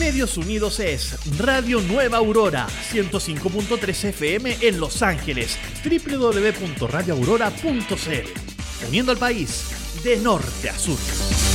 Medios Unidos es Radio Nueva Aurora, 105.3 FM en Los Ángeles, www.radioaurora.cl, uniendo al país de norte a sur.